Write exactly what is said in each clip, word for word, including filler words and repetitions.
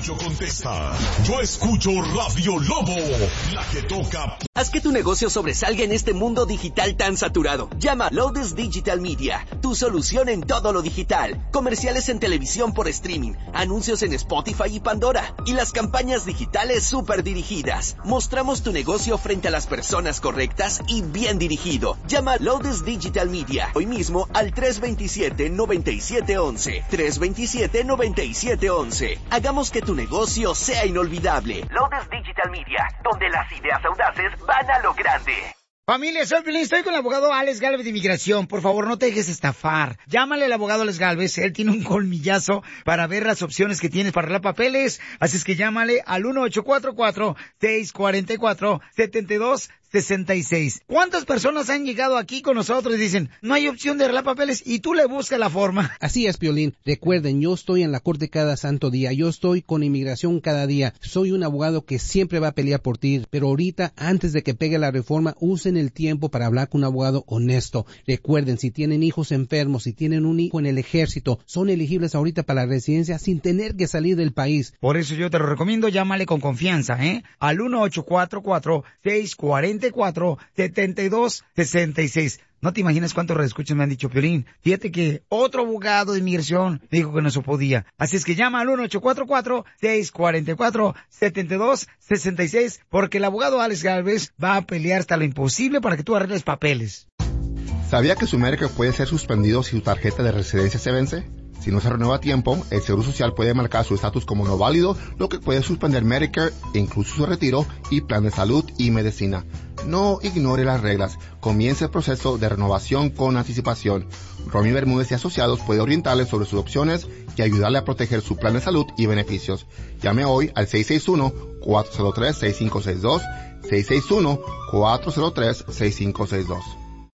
negocio contesta. Yo escucho Radio Lobo, la que toca. Haz que tu negocio sobresalga en este mundo digital tan saturado. Llama a Lotus Digital Media, tu solución en todo lo digital. Comerciales en televisión por streaming, anuncios en Spotify y Pandora, y las campañas digitales súper dirigidas. Mostramos tu negocio frente a las personas correctas y bien dirigido. Llama a Lotus Digital Media hoy mismo al tres dos siete, nueve siete uno uno. tres dos siete, nueve siete uno uno. Hagamos que tu negocio sea inolvidable. Lotus Digital Media, donde las ideas audaces van a lo grande. Familia, soy Piolín, estoy con el abogado Alex Gálvez de Inmigración. Por favor, no te dejes estafar. Llámale al abogado Alex Gálvez, él tiene un colmillazo para ver las opciones que tienes para arreglar papeles. Así es que llámale al uno ocho cuatro cuatro, seis cuatro cuatro, siete dos seis seis. ¿Cuántas personas han llegado aquí con nosotros y dicen, no hay opción de arreglar papeles, y tú le buscas la forma? Así es, Piolín. Recuerden, yo estoy en la corte cada santo día. Yo estoy con inmigración cada día. Soy un abogado que siempre va a pelear por ti. Pero ahorita, antes de que pegue la reforma, usen el tiempo para hablar con un abogado honesto. Recuerden, si tienen hijos enfermos, si tienen un hijo en el ejército, son elegibles ahorita para la residencia sin tener que salir del país. Por eso yo te lo recomiendo, llámale con confianza, ¿eh? Al uno ocho cuatro cuatro, seis cuatro cuatro, siete dos seis seis. No te imaginas cuántos reescuchas me han dicho, Piolín, fíjate que otro abogado de inmigración dijo que no se podía. Así es que llama al uno ocho cuatro cuatro, seis cuatro cuatro, siete dos seis seis, porque el abogado Alex Gálvez va a pelear hasta lo imposible para que tú arregles papeles. ¿Sabía que su Medicare puede ser suspendido si su tarjeta de residencia se vence? Si no se renueva a tiempo, el Seguro Social puede marcar su estatus como no válido, lo que puede suspender Medicare, incluso su retiro y plan de salud y medicina. No ignore las reglas. Comience el proceso de renovación con anticipación. Romy Bermúdez y Asociados puede orientarle sobre sus opciones y ayudarle a proteger su plan de salud y beneficios. Llame hoy al seis seis uno, cuatro cero tres, seis cinco seis dos, seis seis uno, cuatro cero tres, seis cinco seis dos.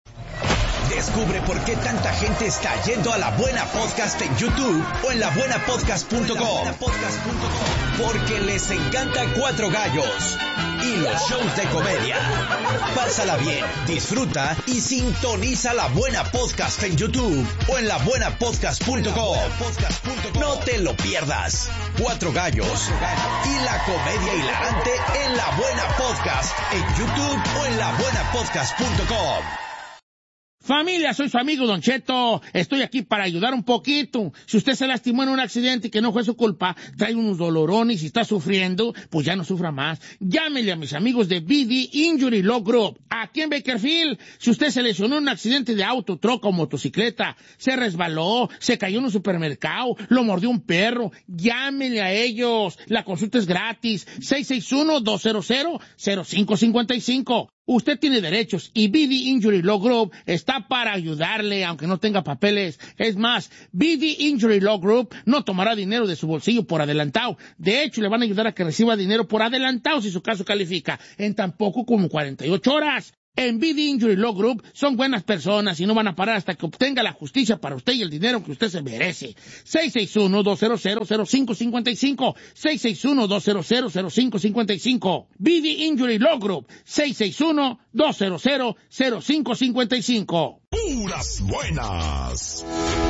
Descubre por qué tanta gente está yendo a La Buena Podcast en YouTube o en la buena podcast punto com. Porque les encanta Cuatro Gallos y los shows de comedia. Pásala bien, disfruta y sintoniza La Buena Podcast en YouTube o en la buena podcast punto com. No te lo pierdas. Cuatro Gallos y la comedia hilarante en La Buena Podcast en YouTube o en la buena podcast punto com. Familia, soy su amigo Don Cheto. Estoy aquí para ayudar un poquito. Si usted se lastimó en un accidente y que no fue su culpa, trae unos dolorones y está sufriendo, pues ya no sufra más. Llámele a mis amigos de B D Injury Law Group. Aquí en Bakersfield, si usted se lesionó en un accidente de auto, troca o motocicleta, se resbaló, se cayó en un supermercado, lo mordió un perro, llámele a ellos. La consulta es gratis. seis seis uno, dos cero cero, cero cinco cinco cinco. Usted tiene derechos y B D Injury Law Group está para ayudarle, aunque no tenga papeles. Es más, B D Injury Law Group no tomará dinero de su bolsillo por adelantado. De hecho, le van a ayudar a que reciba dinero por adelantado si su caso califica, en tan poco como cuarenta y ocho horas. En B D Injury Law Group son buenas personas y no van a parar hasta que obtenga la justicia para usted y el dinero que usted se merece. seis seis uno, dos cero cero, cero cinco cinco cinco. seis seis uno, dos cero cero, cero cinco cinco cinco. B D Injury Law Group. seis seis uno, dos cero cero, cero cinco cinco cinco. Puras buenas.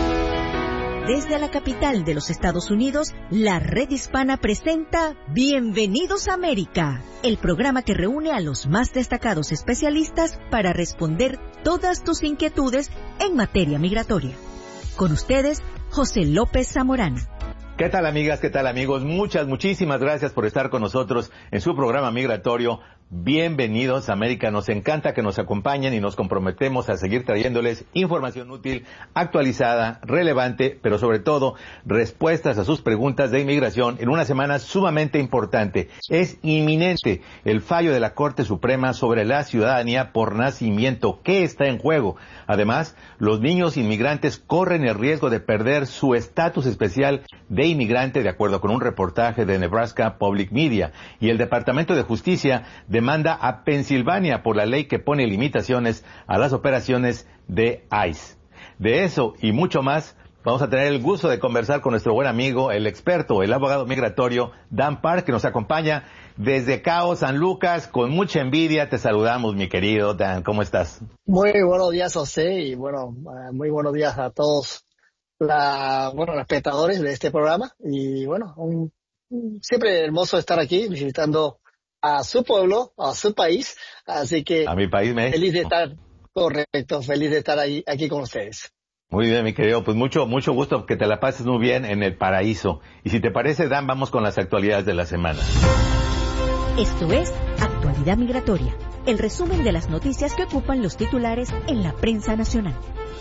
Desde la capital de los Estados Unidos, la Red Hispana presenta Bienvenidos a América, el programa que reúne a los más destacados especialistas para responder todas tus inquietudes en materia migratoria. Con ustedes, José López Zamorano. ¿Qué tal, amigas? ¿Qué tal, amigos? Muchas, muchísimas gracias por estar con nosotros en su programa migratorio. Bienvenidos a América. Nos encanta que nos acompañen y nos comprometemos a seguir trayéndoles información útil, actualizada, relevante, pero sobre todo respuestas a sus preguntas de inmigración en una semana sumamente importante. Es inminente el fallo de la Corte Suprema sobre la ciudadanía por nacimiento. ¿Qué está en juego? Además, los niños inmigrantes corren el riesgo de perder su estatus especial de inmigrante, de acuerdo con un reportaje de Nebraska Public Media, y el Departamento de Justicia demanda a Pensilvania por la ley que pone limitaciones a las operaciones de ICE. De eso y mucho más vamos a tener el gusto de conversar con nuestro buen amigo, el experto, el abogado migratorio Dan Park, que nos acompaña desde Cabo San Lucas. Con mucha envidia te saludamos, mi querido Dan. ¿Cómo estás? Muy buenos días, José, y bueno, muy buenos días a todos la, bueno, los espectadores de este programa. Y bueno, un siempre hermoso estar aquí visitando a su pueblo, a su país, así que a mi país, México. Feliz de estar, correcto, feliz de estar ahí, aquí con ustedes. Muy bien, mi querido, pues mucho, mucho gusto, que te la pases muy bien en el paraíso. Y si te parece, Dan, vamos con las actualidades de la semana. Esto es Actualidad Migratoria, el resumen de las noticias que ocupan los titulares en la prensa nacional.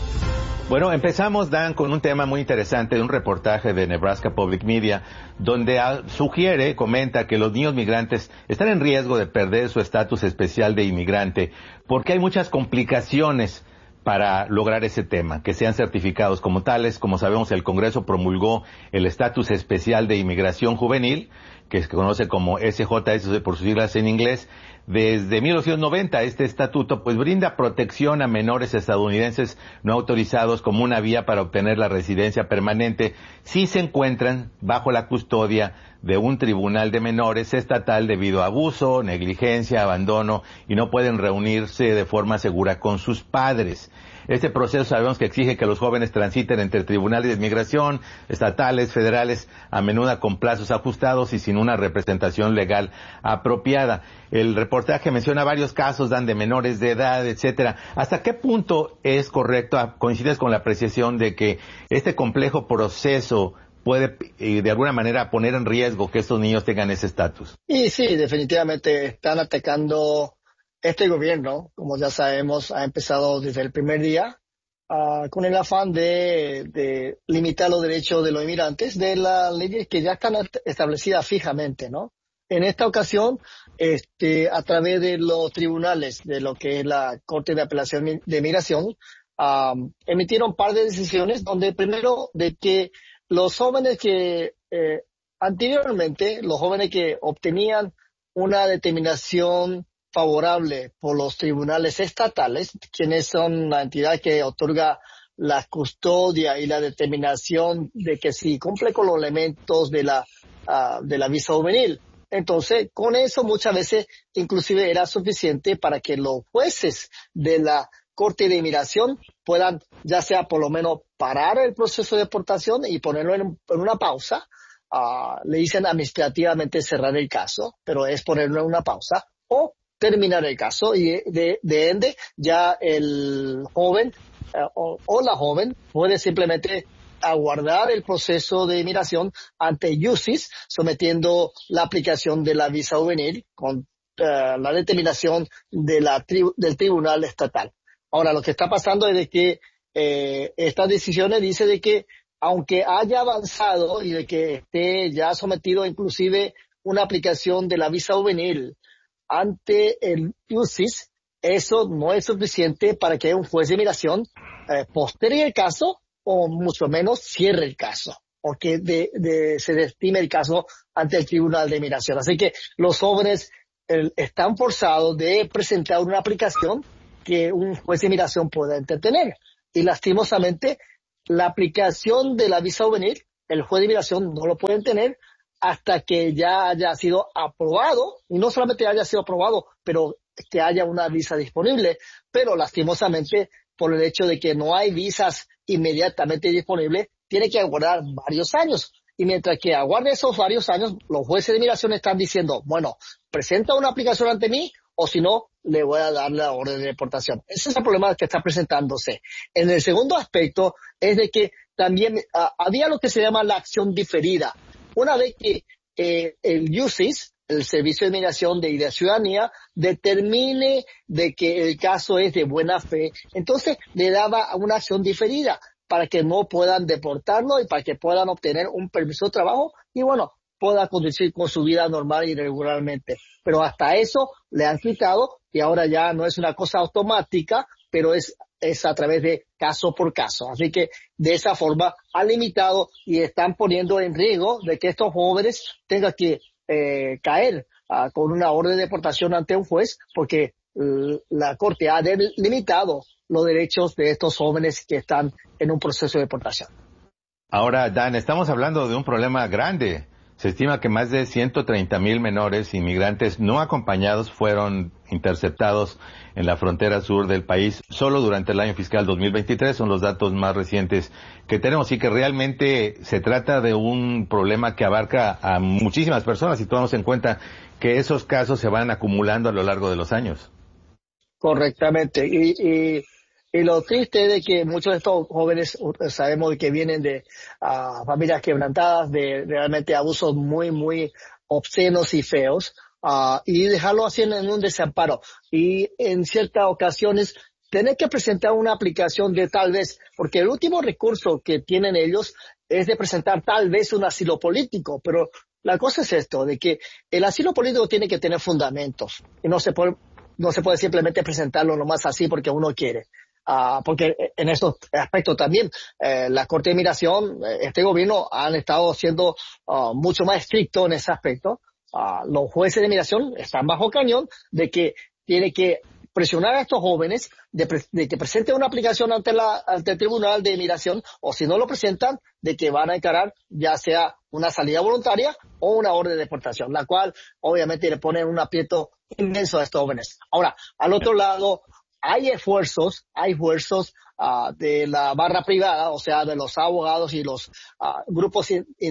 Bueno, empezamos, Dan, con un tema muy interesante de un reportaje de Nebraska Public Media, donde sugiere, comenta que los niños migrantes están en riesgo de perder su estatus especial de inmigrante, porque hay muchas complicaciones para lograr ese tema, que sean certificados como tales. Como sabemos, el Congreso promulgó el estatus especial de inmigración juvenil, que se conoce como S J S por sus siglas en inglés. Desde mil novecientos noventa, este estatuto pues brinda protección a menores estadounidenses no autorizados como una vía para obtener la residencia permanente si se encuentran bajo la custodia de un tribunal de menores estatal debido a abuso, negligencia, abandono y no pueden reunirse de forma segura con sus padres. Este proceso sabemos que exige que los jóvenes transiten entre tribunales de inmigración, estatales, federales, a menudo con plazos ajustados y sin una representación legal apropiada. El reportaje menciona varios casos, dan de menores de edad, etcétera. ¿Hasta qué punto es correcto, coincides con la apreciación de que este complejo proceso puede eh, de alguna manera poner en riesgo que estos niños tengan ese estatus? Y sí, definitivamente están atacando. Este gobierno, como ya sabemos, ha empezado desde el primer día uh, con el afán de, de limitar los derechos de los inmigrantes de las leyes que ya están establecidas fijamente, ¿no? En esta ocasión, este, a través de los tribunales, de lo que es la Corte de Apelación de Migración, um, emitieron un par de decisiones donde primero de que los jóvenes que eh, anteriormente, los jóvenes que obtenían una determinación favorable por los tribunales estatales, quienes son la entidad que otorga la custodia y la determinación de que si cumple con los elementos de la uh, de la visa juvenil. Entonces, con eso muchas veces inclusive era suficiente para que los jueces de la Corte de Inmigración puedan, ya sea por lo menos parar el proceso de deportación y ponerlo en, en una pausa. Uh, le dicen administrativamente cerrar el caso, pero es ponerlo en una pausa, o terminar el caso y de, de, de ende ya el joven uh, o, o la joven puede simplemente aguardar el proceso de inmigración ante U C I S, sometiendo la aplicación de la visa juvenil con uh, la determinación de la tri- del tribunal estatal. Ahora, lo que está pasando es de que eh, estas decisiones dice de que aunque haya avanzado y de que esté ya sometido inclusive una aplicación de la visa juvenil ante el U C I S, eso no es suficiente para que un juez de inmigración eh, postergue el caso o mucho menos cierre el caso o que de, de, se estime el caso ante el tribunal de inmigración. Así que los jóvenes eh, están forzados de presentar una aplicación que un juez de inmigración pueda entretener. Y lastimosamente, la aplicación de la visa juvenil, el juez de inmigración no lo puede tener hasta que ya haya sido aprobado, y no solamente haya sido aprobado, pero que haya una visa disponible, pero lastimosamente, por el hecho de que no hay visas inmediatamente disponibles, tiene que aguardar varios años. Y mientras que aguarde esos varios años, los jueces de inmigración están diciendo, bueno, presenta una aplicación ante mí, o si no, le voy a dar la orden de deportación. Ese es el problema que está presentándose. En el segundo aspecto es de que también uh, había lo que se llama la acción diferida. Una vez que eh, el U C I S, el Servicio de Inmigración y de Ciudadanía, determine de que el caso es de buena fe, entonces le daba una acción diferida para que no puedan deportarlo y para que puedan obtener un permiso de trabajo y, bueno, pueda conducir con su vida normal y regularmente. Pero hasta eso le han quitado y ahora ya no es una cosa automática, pero es es a través de caso por caso. Así que de esa forma han limitado y están poniendo en riesgo de que estos jóvenes tengan que eh, caer uh, con una orden de deportación ante un juez porque uh, la Corte ha limitado los derechos de estos jóvenes que están en un proceso de deportación. Ahora, Dan, estamos hablando de un problema grande, Se estima que más de ciento treinta mil menores inmigrantes no acompañados fueron interceptados en la frontera sur del país solo durante el año fiscal dos mil veintitrés. Son los datos más recientes que tenemos y que realmente se trata de un problema que abarca a muchísimas personas, y tomamos en cuenta que esos casos se van acumulando a lo largo de los años. Correctamente. Y, y, y lo triste es de que muchos de estos jóvenes sabemos que vienen de uh, familias quebrantadas, de realmente abusos muy, muy obscenos y feos, uh, y dejarlo así en, en un desamparo. Y en ciertas ocasiones tener que presentar una aplicación de tal vez, porque el último recurso que tienen ellos es de presentar tal vez un asilo político, pero la cosa es esto, de que el asilo político tiene que tener fundamentos, y no se puede, no se puede simplemente presentarlo nomás así porque uno quiere. Uh, porque en estos aspectos también eh, la Corte de Migración, este gobierno han estado siendo uh, mucho más estrictos en ese aspecto. Uh, los jueces de migración están bajo cañón de que tiene que presionar a estos jóvenes de, pre de que presenten una aplicación ante, la, ante el Tribunal de Migración, o si no lo presentan, de que van a encarar ya sea una salida voluntaria o una orden de deportación, la cual obviamente le pone un aprieto inmenso a estos jóvenes. Ahora, al otro lado, hay esfuerzos, hay esfuerzos uh, de la barra privada, o sea, de los abogados y los uh, grupos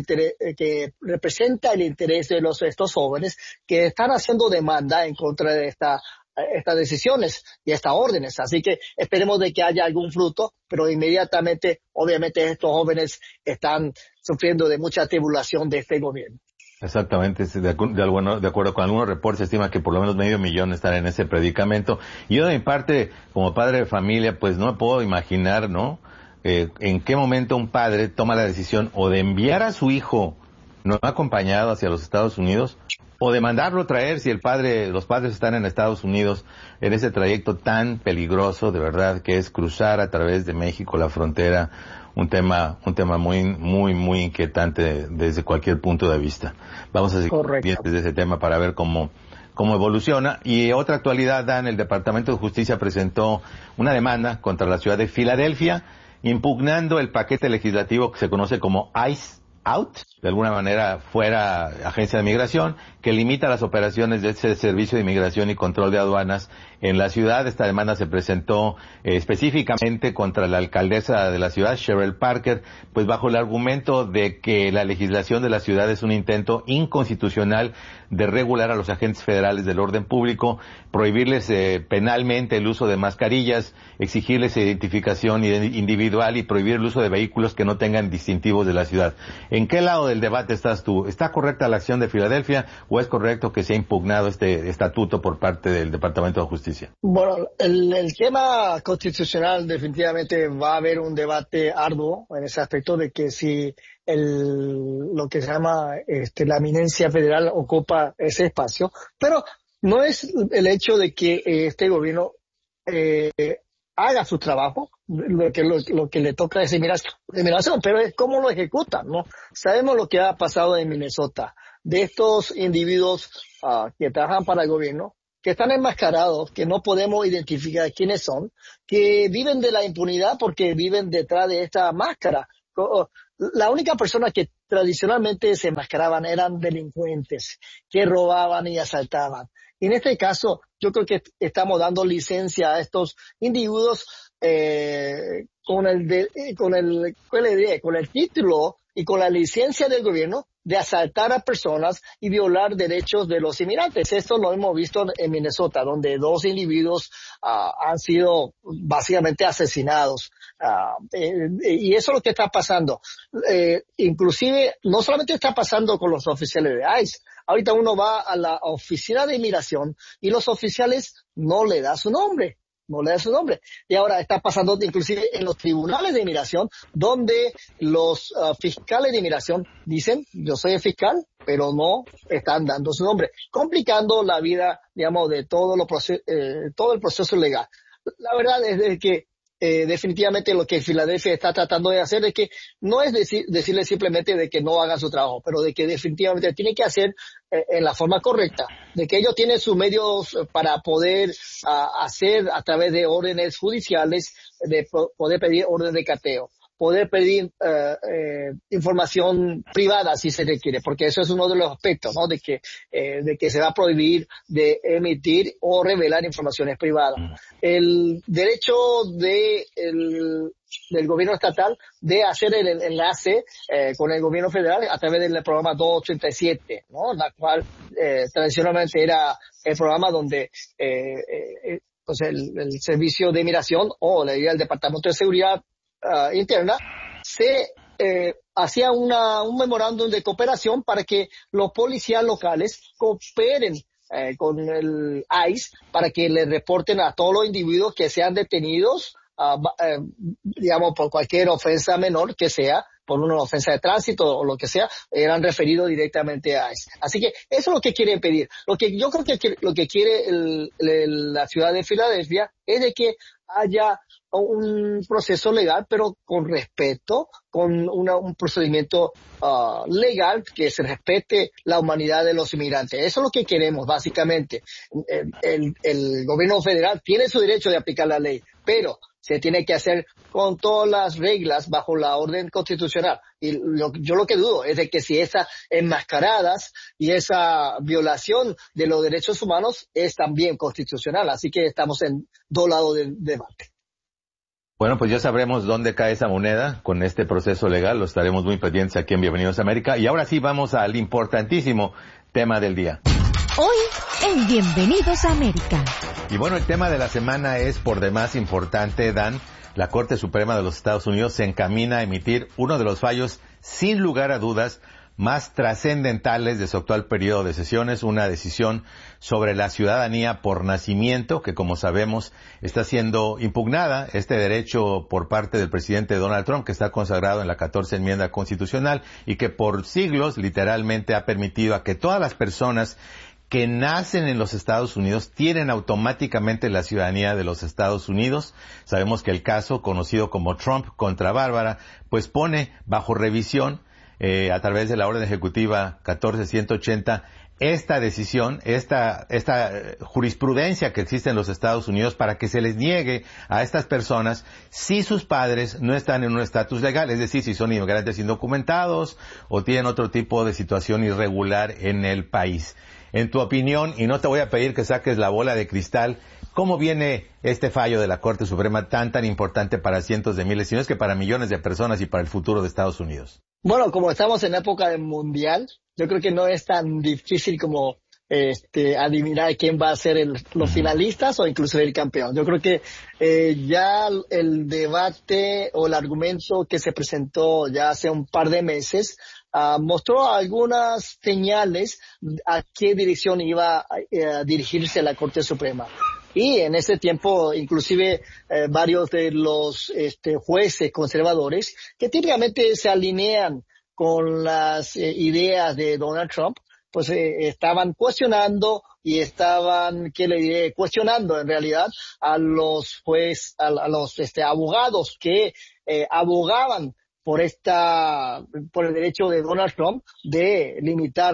que representan el interés de los, estos jóvenes, que están haciendo demanda en contra de esta, estas decisiones y estas órdenes. Así que esperemos de que haya algún fruto, pero inmediatamente, obviamente, estos jóvenes están sufriendo de mucha tribulación de este gobierno. Exactamente, de, de, de, de acuerdo con algunos reportes se estima que por lo menos medio millón están en ese predicamento. Y yo de mi parte, como padre de familia, pues no me puedo imaginar, ¿no? Eh, en qué momento un padre toma la decisión o de enviar a su hijo no acompañado hacia los Estados Unidos, o de mandarlo traer si el padre, los padres están en Estados Unidos, en ese trayecto tan peligroso, de verdad, que es cruzar a través de México la frontera. Un tema, un tema muy, muy, muy inquietante desde cualquier punto de vista. Vamos a seguir pendientes de ese tema para ver cómo, cómo evoluciona. Y otra actualidad, Dan, el Departamento de Justicia presentó una demanda contra la ciudad de Filadelfia, impugnando el paquete legislativo que se conoce como ICE Out, de alguna manera fuera agencia de migración, que limita las operaciones de ese servicio de inmigración y control de aduanas en la ciudad. Esta demanda se presentó eh, específicamente contra la alcaldesa de la ciudad, Cheryl Parker, pues bajo el argumento de que la legislación de la ciudad es un intento inconstitucional de regular a los agentes federales del orden público, prohibirles eh, penalmente el uso de mascarillas, exigirles identificación individual y prohibir el uso de vehículos que no tengan distintivos de la ciudad. ¿En qué lado del debate estás tú? ¿Está correcta la acción de Filadelfia o es correcto que se ha impugnado este estatuto por parte del Departamento de Justicia? Bueno, el, el tema constitucional definitivamente va a haber un debate arduo en ese aspecto de que si el, lo que se llama este, la eminencia federal ocupa ese espacio, pero no es el hecho de que este gobierno eh, haga su trabajo, lo que, lo, lo que le toca es inmigración, pero es cómo lo ejecutan, ¿no? Sabemos lo que ha pasado en Minnesota, de estos individuos uh, que trabajan para el gobierno, que están enmascarados, que no podemos identificar quiénes son, que viven de la impunidad porque viven detrás de esta máscara. La única persona que tradicionalmente se enmascaraban eran delincuentes, que robaban y asaltaban. Y en este caso, yo creo que estamos dando licencia a estos individuos eh, con el, de, con el, ¿cuál le diré? Con el título y con la licencia del gobierno de asaltar a personas y violar derechos de los inmigrantes. Esto lo hemos visto en Minnesota, donde dos individuos uh, han sido básicamente asesinados. Uh, eh, y eso es lo que está pasando. Eh, inclusive, no solamente está pasando con los oficiales de ICE. Ahorita uno va a la oficina de inmigración y los oficiales no le dan su nombre. No le da su nombre. Y ahora está pasando inclusive en los tribunales de inmigración, donde los uh, fiscales de inmigración dicen, yo soy el fiscal, pero no están dando su nombre, complicando la vida, digamos, de todo, lo eh, todo el proceso legal. La verdad es de que eh, definitivamente lo que Filadelfia está tratando de hacer es que no es decir, decirle simplemente de que no hagan su trabajo, pero de que definitivamente tiene que hacer eh, en la forma correcta, de que ellos tienen sus medios para poder uh, hacer a través de órdenes judiciales, de po poder pedir orden de cateo. poder pedir eh, eh, información privada si se requiere, porque eso es uno de los aspectos, ¿no? De que, eh, de que se va a prohibir de emitir o revelar informaciones privadas. El derecho de el, del gobierno estatal de hacer el, el enlace eh, con el gobierno federal a través del programa doscientos ochenta y siete, ¿no? La cual eh, tradicionalmente era el programa donde eh, eh, pues el, el servicio de inmigración o la idea del Departamento de Seguridad uh, Interna se eh, hacía una, un memorándum de cooperación para que los policías locales cooperen eh, con el I C E para que le reporten a todos los individuos que sean detenidos, uh, eh, digamos, por cualquier ofensa menor que sea, por una ofensa de tránsito o lo que sea, eran referidos directamente a I C E. Así que eso es lo que quieren pedir. Lo que yo creo que lo que quiere el, el, la ciudad de Filadelfia es de que haya un proceso legal, pero con respeto, con una, un procedimiento uh, legal que se respete la humanidad de los inmigrantes. Eso es lo que queremos, básicamente. El, el, el gobierno federal tiene su derecho de aplicar la ley, pero se tiene que hacer con todas las reglas bajo la orden constitucional. Y lo, yo lo que dudo es de que si esas enmascaradas y esa violación de los derechos humanos es también constitucional. Así que estamos en dos lados del debate. Bueno, pues ya sabremos dónde cae esa moneda con este proceso legal. Lo estaremos muy pendientes aquí en Bienvenidos a América. Y ahora sí vamos al importantísimo tema del día. Hoy en Bienvenidos a América. Y bueno, el tema de la semana es por demás importante, Dan. La Corte Suprema de los Estados Unidos se encamina a emitir uno de los fallos, sin lugar a dudas, más trascendentales de su actual periodo de sesiones, una decisión sobre la ciudadanía por nacimiento, que como sabemos está siendo impugnada, este derecho por parte del presidente Donald Trump, que está consagrado en la catorce enmienda constitucional y que por siglos literalmente ha permitido a que todas las personas que nacen en los Estados Unidos tienen automáticamente la ciudadanía de los Estados Unidos. Sabemos que el caso conocido como Trump contra Bárbara, pues pone bajo revisión eh, a través de la orden ejecutiva catorce ciento ochenta esta decisión, esta, esta eh, jurisprudencia que existe en los Estados Unidos para que se les niegue a estas personas si sus padres no están en un estatus legal, es decir, si son inmigrantes indocumentados o tienen otro tipo de situación irregular en el país. En tu opinión, y no te voy a pedir que saques la bola de cristal, ¿cómo viene este fallo de la Corte Suprema tan tan importante para cientos de miles, si no es que para millones de personas y para el futuro de Estados Unidos? Bueno, como estamos en época de mundial, yo creo que no es tan difícil como este adivinar quién va a ser el, los finalistas o incluso el campeón. Yo creo que eh, ya el debate o el argumento que se presentó ya hace un par de meses Uh, mostró algunas señales a qué dirección iba a, a dirigirse la Corte Suprema. Y en ese tiempo, inclusive, eh, varios de los este, jueces conservadores, que típicamente se alinean con las eh, ideas de Donald Trump, pues eh, estaban cuestionando y estaban, ¿qué le diré? Cuestionando en realidad a los jueces, a, a los este, abogados que eh, abogaban por esta, por el derecho de Donald Trump de limitar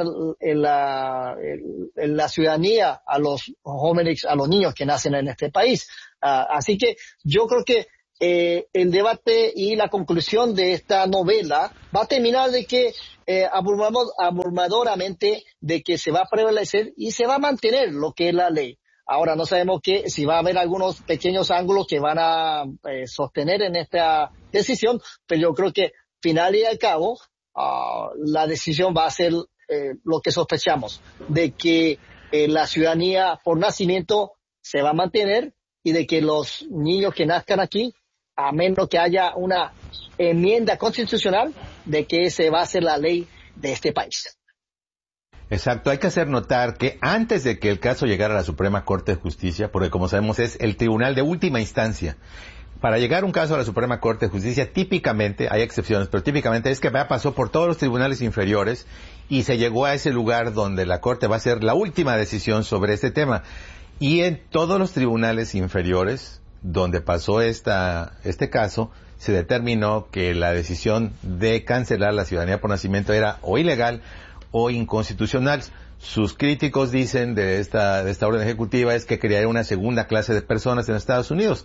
la, la ciudadanía a los jóvenes, a los niños que nacen en este país. Uh, así que yo creo que eh, el debate y la conclusión de esta novela va a terminar de que eh, abrumadoramente de que se va a prevalecer y se va a mantener lo que es la ley. Ahora no sabemos que si va a haber algunos pequeños ángulos que van a eh, sostener en esta decisión, pero yo creo que final y al cabo uh, la decisión va a ser eh, lo que sospechamos, de que eh, la ciudadanía por nacimiento se va a mantener y de que los niños que nazcan aquí, a menos que haya una enmienda constitucional, de que se va a hacer la ley de este país. Exacto, hay que hacer notar que antes de que el caso llegara a la Suprema Corte de Justicia, porque como sabemos es el tribunal de última instancia, para llegar un caso a la Suprema Corte de Justicia, típicamente, hay excepciones, pero típicamente es que ya pasó por todos los tribunales inferiores y se llegó a ese lugar donde la Corte va a hacer la última decisión sobre este tema. Y en todos los tribunales inferiores donde pasó esta, este caso, se determinó que la decisión de cancelar la ciudadanía por nacimiento era o ilegal o inconstitucional. Sus críticos dicen de esta, de esta orden ejecutiva es que crearía una segunda clase de personas en Estados Unidos.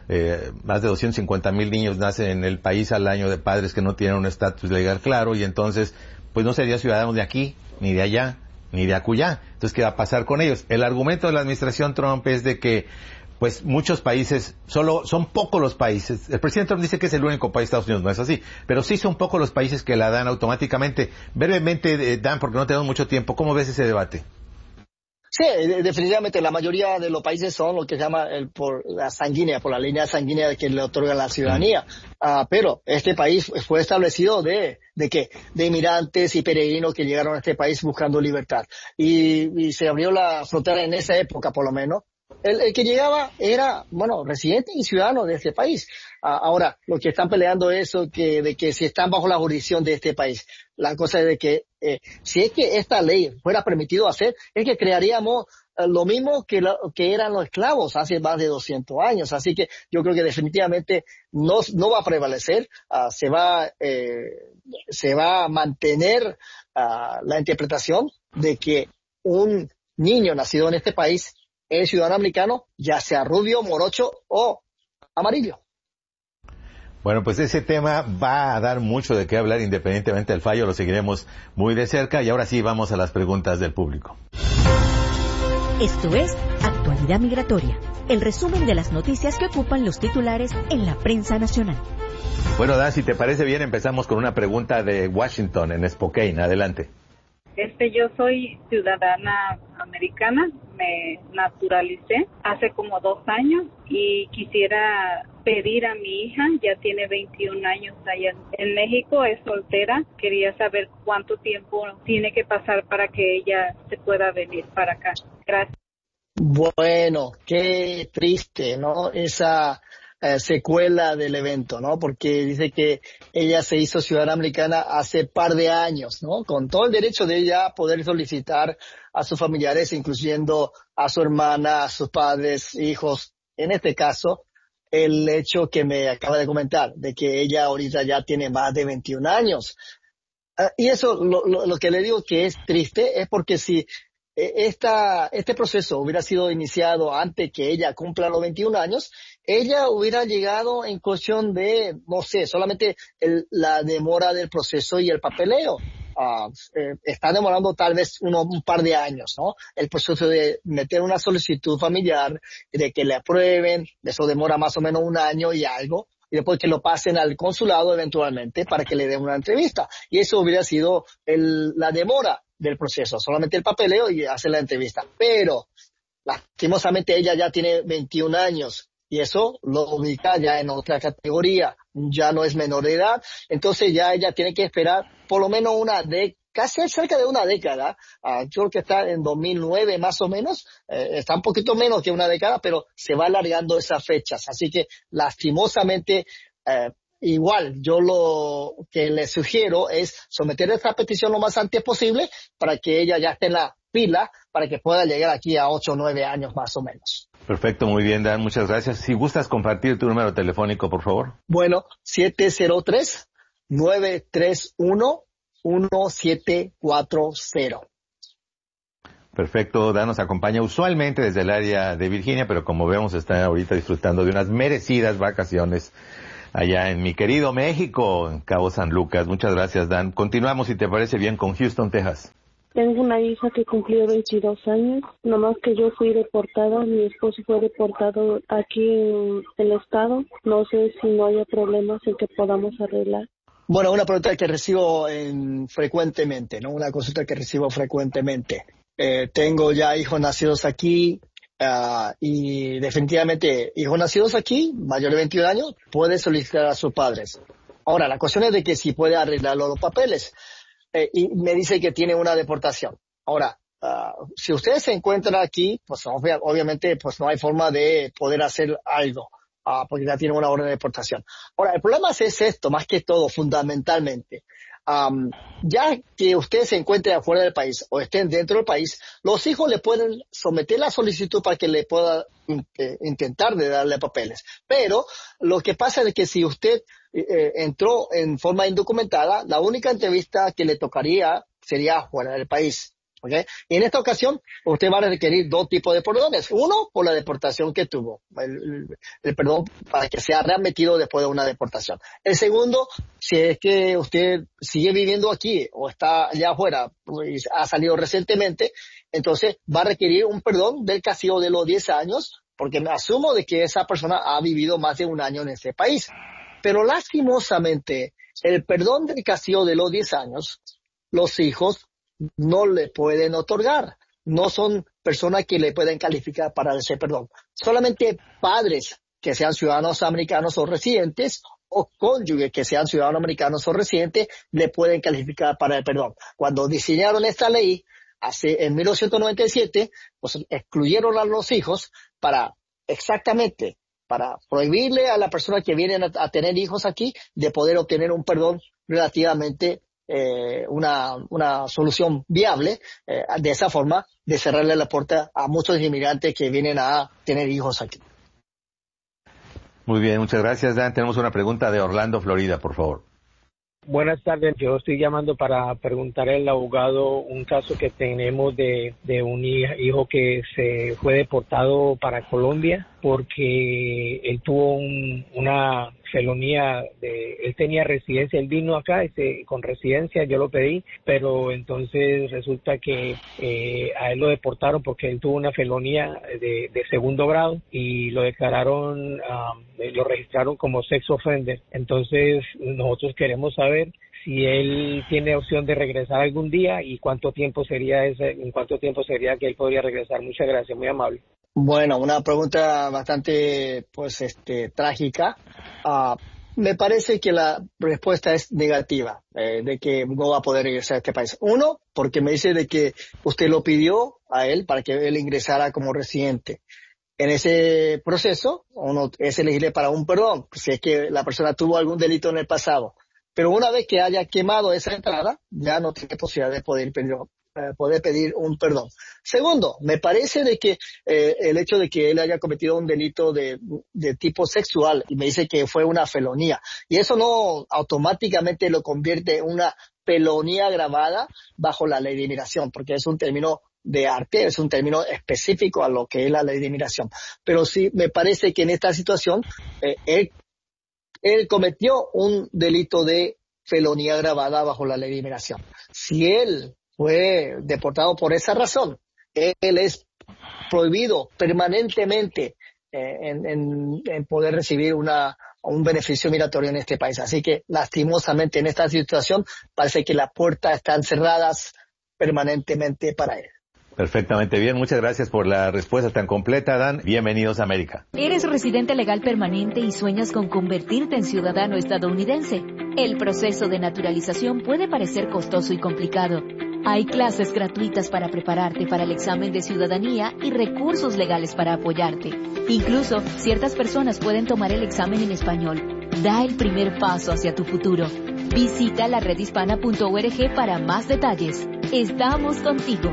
eh, más de doscientos cincuenta mil niños nacen en el país al año de padres que no tienen un estatus legal claro, y entonces pues no serían ciudadanos de aquí, ni de allá, ni de acullá. Entonces, ¿qué va a pasar con ellos? El argumento de la administración Trump es de que pues muchos países, solo son pocos los países, el presidente Trump dice que es el único país de Estados Unidos, no es así, pero sí son pocos los países que la dan automáticamente. Brevemente, Dan, porque no tenemos mucho tiempo, ¿cómo ves ese debate? Sí, definitivamente la mayoría de los países son lo que se llama el, por la sanguínea, por la línea sanguínea que le otorga la ciudadanía. Uh, pero este país fue establecido de, de qué, de inmigrantes y peregrinos que llegaron a este país buscando libertad. Y, y se abrió la frontera en esa época, por lo menos. El, el que llegaba era, bueno, residente y ciudadano de este país. Uh, ahora, lo que están peleando es eso que, de que si están bajo la jurisdicción de este país. La cosa es de que, eh, si es que esta ley fuera permitido hacer, es que crearíamos eh, lo mismo que, lo, que eran los esclavos hace más de doscientos años. Así que yo creo que definitivamente no, no va a prevalecer, uh, se va, eh, se va a mantener uh, la interpretación de que un niño nacido en este país es ciudadano americano, ya sea rubio, morocho o amarillo. Bueno, pues ese tema va a dar mucho de qué hablar independientemente del fallo, lo seguiremos muy de cerca y ahora sí vamos a las preguntas del público. Esto es Actualidad Migratoria, el resumen de las noticias que ocupan los titulares en la prensa nacional. Bueno, Dan, si te parece bien, empezamos con una pregunta de Washington, en Spokane. Adelante. Este, yo soy ciudadana americana, me naturalicé hace como dos años y quisiera pedir a mi hija, ya tiene veintiún años allá en México, es soltera, quería saber cuánto tiempo tiene que pasar para que ella se pueda venir para acá. Gracias. Bueno, qué triste, ¿no? Esa eh, secuela del evento, ¿no? Porque dice que ella se hizo ciudadana americana hace par de años, ¿no? Con todo el derecho de ella a poder solicitar a sus familiares, incluyendo a su hermana, a sus padres, hijos. En este caso, el hecho que me acaba de comentar, de que ella ahorita ya tiene más de veintiún años. Uh, y eso, lo, lo, lo que le digo que es triste, es porque si Esta, este proceso hubiera sido iniciado antes que ella cumpla los veintiún años, ella hubiera llegado en cuestión de, no sé, solamente el, la demora del proceso y el papeleo. Uh, eh, está demorando tal vez uno, un par de años, ¿no? El proceso de meter una solicitud familiar, de que le aprueben, eso demora más o menos un año y algo, y después que lo pasen al consulado eventualmente para que le den una entrevista. Y eso hubiera sido el, la demora del proceso, solamente el papeleo y hacer la entrevista. Pero, lastimosamente, ella ya tiene veintiún años y eso lo ubica ya en otra categoría, ya no es menor de edad, entonces ya ella tiene que esperar por lo menos una década, casi cerca de una década, uh, yo creo que está en dos mil nueve más o menos, eh, está un poquito menos que una década, pero se va alargando esas fechas, así que lastimosamente, eh, igual, yo lo que le sugiero es someter esta petición lo más antes posible para que ella ya esté en la fila para que pueda llegar aquí a ocho o nueve años más o menos. Perfecto, muy bien, Dan, muchas gracias. Si gustas compartir tu número telefónico, por favor. Bueno, siete cero tres, nueve tres uno, uno siete cuatro cero. Perfecto, Dan nos acompaña usualmente desde el área de Virginia, pero como vemos está ahorita disfrutando de unas merecidas vacaciones allá en mi querido México, en Cabo San Lucas. Muchas gracias, Dan. Continuamos, si te parece bien, con Houston, Texas. Tengo una hija que cumplió veintidós años, nomás que yo fui deportada, mi esposo fue deportado aquí en el estado. No sé si no haya problemas en que podamos arreglar. Bueno, una pregunta que recibo en, frecuentemente, ¿no? Una consulta que recibo frecuentemente. Eh, tengo ya hijos nacidos aquí, Uh, y definitivamente hijos nacidos aquí, mayor de veintiún años, puede solicitar a sus padres. Ahora, la cuestión es de que si puede arreglar los papeles. Eh, y me dice que tiene una deportación. Ahora, uh, si ustedes se encuentran aquí, pues obvia, obviamente pues no hay forma de poder hacer algo, uh, porque ya tienen una orden de deportación. Ahora, el problema es esto, más que todo, fundamentalmente. Um, ya que usted se encuentre afuera del país o estén dentro del país, los hijos le pueden someter la solicitud para que le pueda eh, intentar de darle papeles. Pero lo que pasa es que si usted eh, entró en forma indocumentada, la única entrevista que le tocaría sería fuera del país. ¿okay? Y en esta ocasión, usted va a requerir dos tipos de perdones. Uno, por la deportación que tuvo. El, el, el perdón para que sea readmitido después de una deportación. El segundo, si es que usted sigue viviendo aquí o está allá afuera y ha salido recientemente, entonces va a requerir un perdón del castigo de los diez años, porque me asumo de que esa persona ha vivido más de un año en ese país. Pero lastimosamente, el perdón del castigo de los diez años, los hijos no le pueden otorgar. No son personas que le pueden calificar para ese perdón. Solamente padres que sean ciudadanos americanos o residentes o cónyuges que sean ciudadanos americanos o residentes le pueden calificar para el perdón. Cuando diseñaron esta ley, hace en mil novecientos noventa y siete, pues excluyeron a los hijos para exactamente para prohibirle a la persona que vienen a, a tener hijos aquí de poder obtener un perdón relativamente eh, una una solución viable, eh, de esa forma de cerrarle la puerta a muchos inmigrantes que vienen a tener hijos aquí. Muy bien, muchas gracias, Dan. Tenemos una pregunta de Orlando, Florida, por favor. Buenas tardes, yo estoy llamando para preguntar al abogado un caso que tenemos de, de un hijo que se fue deportado para Colombia porque él tuvo un, una felonía, de, él tenía residencia, él vino acá este, con residencia, yo lo pedí, pero entonces resulta que eh, a él lo deportaron porque él tuvo una felonía de, de segundo grado y lo declararon, um, lo registraron como sex offender. Entonces nosotros queremos saber si él tiene opción de regresar algún día y cuánto tiempo sería ese, en cuánto tiempo sería que él podría regresar. Muchas gracias, muy amable. Bueno, una pregunta bastante, pues, este, trágica. Uh, me parece que la respuesta es negativa, eh, de que no va a poder regresar a este país. Uno, porque me dice de que usted lo pidió a él para que él ingresara como residente. En ese proceso, uno es elegible para un perdón, si es que la persona tuvo algún delito en el pasado. Pero una vez que haya quemado esa entrada, ya no tiene posibilidad de poder pedir, eh, poder pedir un perdón. Segundo, me parece de que eh, el hecho de que él haya cometido un delito de, de tipo sexual, y me dice que fue una felonía, y eso no automáticamente lo convierte en una felonía agravada bajo la ley de inmigración, porque es un término de arte, es un término específico a lo que es la ley de inmigración. Pero sí me parece que en esta situación, eh, él Él cometió un delito de felonía agravada bajo la ley de inmigración. Si él fue deportado por esa razón, él es prohibido permanentemente eh, en, en, en poder recibir una, un beneficio migratorio en este país. Así que, lastimosamente, en esta situación, parece que las puertas están cerradas permanentemente para él. Perfectamente bien, muchas gracias por la respuesta tan completa, Dan. Bienvenidos a América. ¿Eres residente legal permanente y sueñas con convertirte en ciudadano estadounidense? El proceso de naturalización puede parecer costoso y complicado. Hay clases gratuitas para prepararte para el examen de ciudadanía y recursos legales para apoyarte. Incluso, ciertas personas pueden tomar el examen en español. Da el primer paso hacia tu futuro. Visita la red hispana punto org para más detalles. Estamos contigo.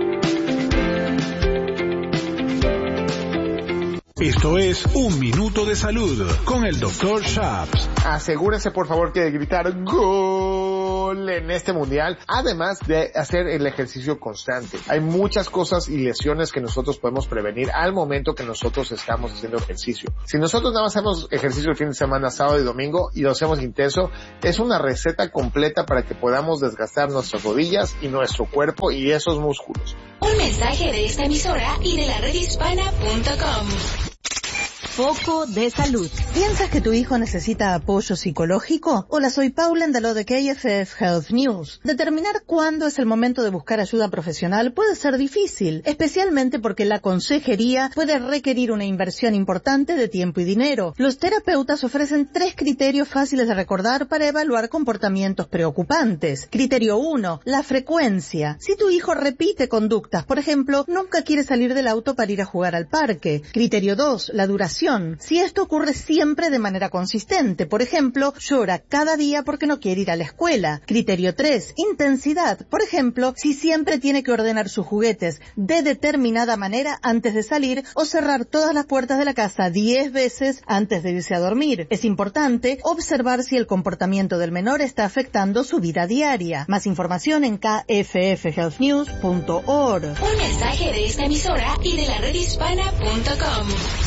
Esto es Un Minuto de Salud con el doctor Shaps. Asegúrense por favor que de gritar gol en este mundial, además de hacer el ejercicio constante. Hay muchas cosas y lesiones que nosotros podemos prevenir al momento que nosotros estamos haciendo ejercicio. Si nosotros nada más hacemos ejercicio el fin de semana, sábado y domingo, y lo hacemos intenso, es una receta completa para que podamos desgastar nuestras rodillas y nuestro cuerpo y esos músculos. Un mensaje de esta emisora y de la red hispana punto com. Foco de salud. ¿Piensas que tu hijo necesita apoyo psicológico? Hola, soy Paula Endaló de K F F Health News. Determinar cuándo es el momento de buscar ayuda profesional puede ser difícil, especialmente porque la consejería puede requerir una inversión importante de tiempo y dinero. Los terapeutas ofrecen tres criterios fáciles de recordar para evaluar comportamientos preocupantes. Criterio uno, la frecuencia. Si tu hijo repite conductas, por ejemplo, nunca quiere salir del auto para ir a jugar al parque. Criterio dos, la duración duración. Si esto ocurre siempre de manera consistente, por ejemplo, llora cada día porque no quiere ir a la escuela. Criterio tres, intensidad. Por ejemplo, si siempre tiene que ordenar sus juguetes de determinada manera antes de salir o cerrar todas las puertas de la casa diez veces antes de irse a dormir. Es importante observar si el comportamiento del menor está afectando su vida diaria. Más información en k f f health news punto org. Un mensaje de esta emisora y de la red hispana punto com.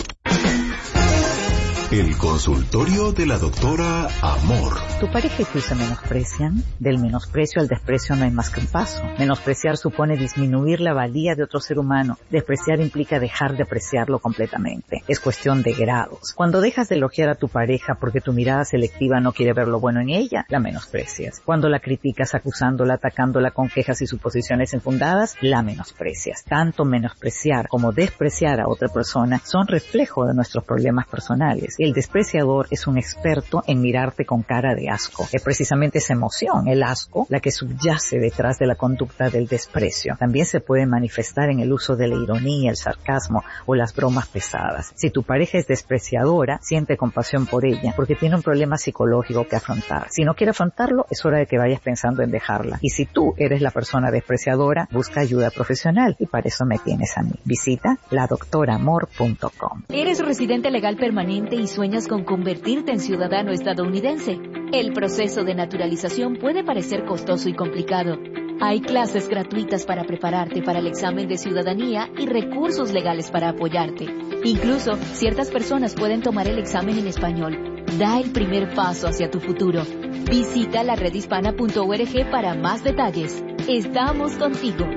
El consultorio de la doctora Amor. ¿Tu pareja y tú se menosprecian? Del menosprecio al desprecio no hay más que un paso. Menospreciar supone disminuir la valía de otro ser humano. Despreciar implica dejar de apreciarlo completamente. Es cuestión de grados. Cuando dejas de elogiar a tu pareja porque tu mirada selectiva no quiere ver lo bueno en ella, la menosprecias. Cuando la criticas acusándola, atacándola con quejas y suposiciones infundadas, la menosprecias. Tanto menospreciar como despreciar a otra persona son reflejo de nuestros problemas personales. El despreciador es un experto en mirarte con cara de asco. Es precisamente esa emoción, el asco, la que subyace detrás de la conducta del desprecio. También se puede manifestar en el uso de la ironía, el sarcasmo o las bromas pesadas. Si tu pareja es despreciadora, siente compasión por ella porque tiene un problema psicológico que afrontar. Si no quiere afrontarlo, es hora de que vayas pensando en dejarla. Y si tú eres la persona despreciadora, busca ayuda profesional y para eso me tienes a mí. Visita la doctora amor punto com. ¿Eres residente legal permanente y sueñas con convertirte en ciudadano estadounidense? El proceso de naturalización puede parecer costoso y complicado. Hay clases gratuitas para prepararte para el examen de ciudadanía y recursos legales para apoyarte. Incluso, ciertas personas pueden tomar el examen en español. Da el primer paso hacia tu futuro. Visita la red hispana punto org para más detalles. Estamos contigo.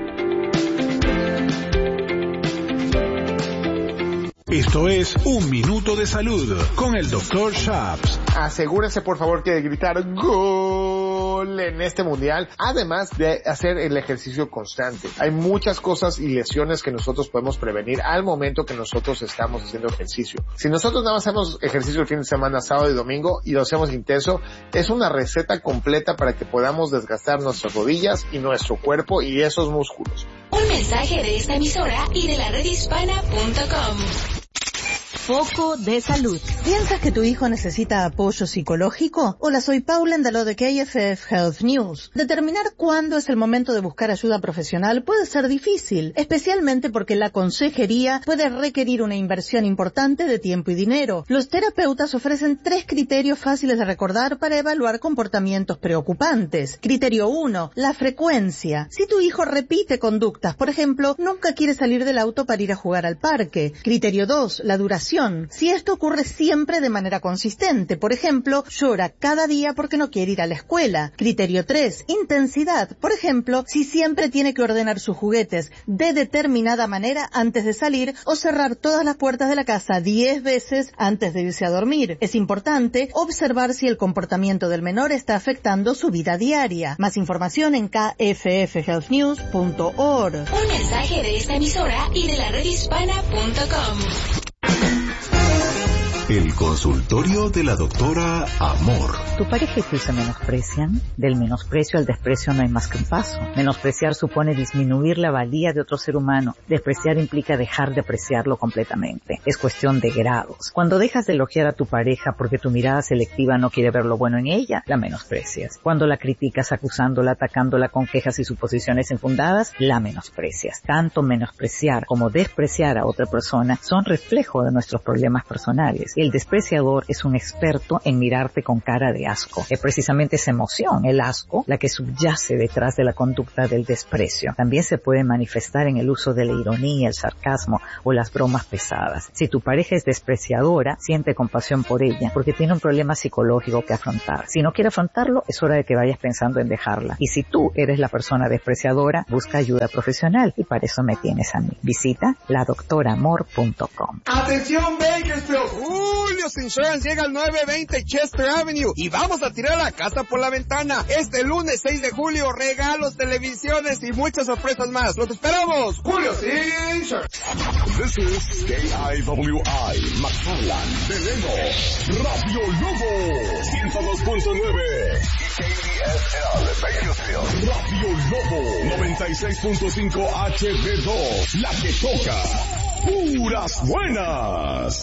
Esto es Un Minuto de Salud con el doctor Shaps. Asegúrense por favor que de gritar gol en este mundial, además de hacer el ejercicio constante. Hay muchas cosas y lesiones que nosotros podemos prevenir al momento que nosotros estamos haciendo ejercicio. Si nosotros nada más hacemos ejercicio el fin de semana, sábado y domingo, y lo hacemos intenso, es una receta completa para que podamos desgastar nuestras rodillas y nuestro cuerpo y esos músculos. Un mensaje de esta emisora y de la red hispana punto com. Foco de salud. ¿Piensas que tu hijo necesita apoyo psicológico? Hola, soy Paula Andaló de K F F Health News. Determinar cuándo es el momento de buscar ayuda profesional puede ser difícil, especialmente porque la consejería puede requerir una inversión importante de tiempo y dinero. Los terapeutas ofrecen tres criterios fáciles de recordar para evaluar comportamientos preocupantes. Criterio uno, la frecuencia. Si tu hijo repite conductas, por ejemplo, nunca quiere salir del auto para ir a jugar al parque. Criterio dos, la duración. Si esto ocurre siempre de manera consistente, por ejemplo, llora cada día porque no quiere ir a la escuela. Criterio tres, intensidad. Por ejemplo, si siempre tiene que ordenar sus juguetes de determinada manera antes de salir o cerrar todas las puertas de la casa diez veces antes de irse a dormir. Es importante observar si el comportamiento del menor está afectando su vida diaria. Más información en k f f health news punto org. Un mensaje de esta emisora y de la red hispana punto com. El consultorio de la doctora Amor. ¿Tu pareja y tú se menosprecian? Del menosprecio al desprecio no hay más que un paso. Menospreciar supone disminuir la valía de otro ser humano. Despreciar implica dejar de apreciarlo completamente. Es cuestión de grados. Cuando dejas de elogiar a tu pareja porque tu mirada selectiva no quiere ver lo bueno en ella, la menosprecias. Cuando la criticas acusándola, atacándola con quejas y suposiciones infundadas, la menosprecias. Tanto menospreciar como despreciar a otra persona son reflejo de nuestros problemas personales. El despreciador es un experto en mirarte con cara de asco. Es precisamente esa emoción, el asco, la que subyace detrás de la conducta del desprecio. También se puede manifestar en el uso de la ironía, el sarcasmo o las bromas pesadas. Si tu pareja es despreciadora, siente compasión por ella porque tiene un problema psicológico que afrontar. Si no quiere afrontarlo, es hora de que vayas pensando en dejarla. Y si tú eres la persona despreciadora, busca ayuda profesional y para eso me tienes a mí. Visita la doctora amor punto com. ¡Atención, Bakersfield! Julio's Insurance llega al novecientos veinte Chester Avenue y vamos a tirar la casa por la ventana. Este lunes seis de julio, regalos, televisiones y muchas sorpresas más. ¡Los esperamos! ¡Julio's Insurance! This is K I W I, McFarland, Veneno, Radio Lobo, ciento dos punto nueve. K D S L, Bakersfield, Radio Lobo, noventa y seis punto cinco H D dos, la que toca puras buenas.